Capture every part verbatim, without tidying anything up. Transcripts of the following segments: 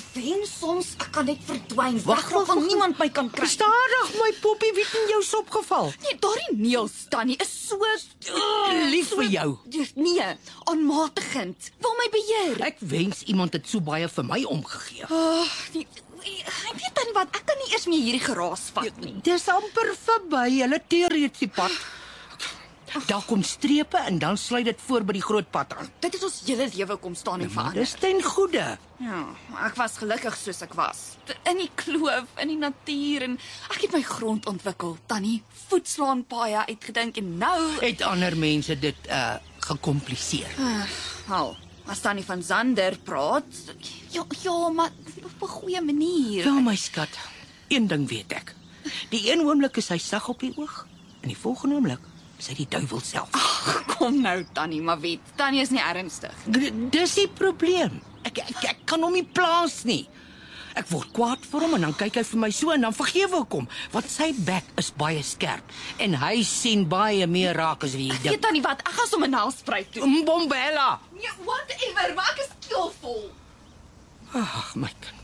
wen soms ek kan net verdwyn. Wag, Wag, van niemand my kan kry. Stadig, my poppie, wie het in jou sop geval? Nee, daardie Niels Tannie is so uh, Lief so, vir jou. Nee, aanmatigend. Wil my beheer. Ek wens iemand het so baie vir my omgegee. Oh, nee, ek weet dan nie wat, ek kan nie eers meer hierdie geraas vat nie. Dis amper verby, hulle teer reeds die pad. Daar kom strepe en dan sluit dit voor by die groot pad aan. Dit het ons hele lewe kom staan en verander. Dis ten goeie. Ja, ek was gelukkig soos ek was. In die kloof, in die natuur en ek het my grond ontwikkel. Tannie, voetslaan paaie uitgedink en nou Het ander mense dit uh gekompliseer. uh, Al, as Tannie van Zander praat, ja, ja, maar op 'n goeie manier. Ja, my skat. Een ding weet ek. Die een oomblik is hy sag op die oog en die volgende oomblik is hy die duiwel self. Ag, kom nou Tannie, maar weet, Tannie is nie ernstig. D dis die probleem. Ek, ek ek kan hom nie plaas nie. Ek word kwaad vir hom en dan kyk hy vir my so en dan vergewe ek hom, want sy bek is baie skerp en hy sien baie meer raak as wie jy Weet dink. Tannie wat, ek gaan sommer naspruit toe. Mbombela. Nee, whatever, maar ek is keelvol. Ag, my kind.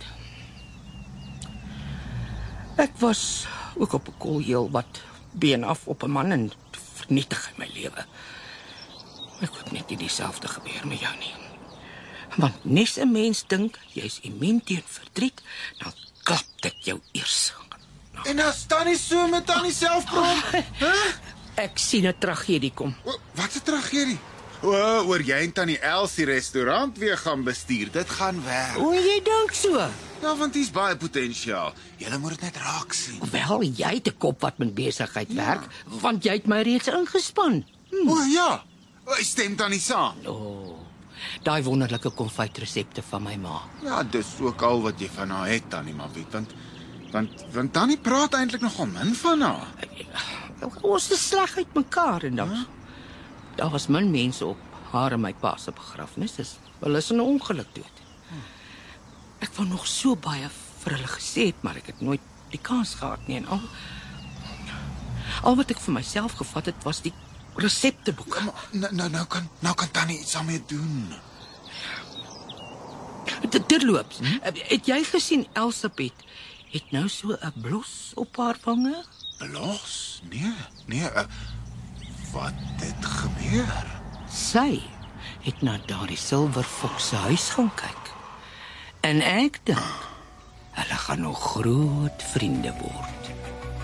Ek was ook op 'n koeljeel wat been af op 'n man en vernietig in my lewe. Ek hoop net nie dieselfde gebeur met jou nie. Want nes 'n mens dink jy's immuun teen verdriet, dan klap dit jou eers. En as Tannie so met Tannie self praat. Hæ? Ek sien 'n tragedie kom. O, wat 'n tragedie. O, oor jy en Tannie Els die restaurant weer gaan bestuur. Dit gaan werk. O, jy dink so? Ja, want hier's baie potensiaal. Julle moet dit net raak sien. Wel, jy het 'n kop wat met besigheid werk, ja. Want jy het my reeds ingespan. Hm. O ja. O, stem Tannie saam. O, oh, daai wonderlike konfytresepte van my ma. Ja, dis ook al wat jy van haar het, Tannie, maar weet want want want Tannie praat eintlik nogal min van haar. Ons is sleg uit mekaar en dan. Huh? Daar was min mense op haar en my pa se begrafnis. Dis hulle is in 'n ongeluk dood. Ek wou nog so baie vir hulle gesê het, maar ek het nooit die kans gehad nie en al. Al wat ek vir myself gevat het was die resepteboek. Ja, nou nou nou kan nou kan Tannie iets daarmee doen. Terloops, hm? Het jy gesien Elsabet het nou so 'n blos op haar wange? Blos? Nee, nee. Uh, wat het gebeur? Sy het na daardie Silverfox se huis gaan kyk. En ek dink hulle gaan nog groot vriende word.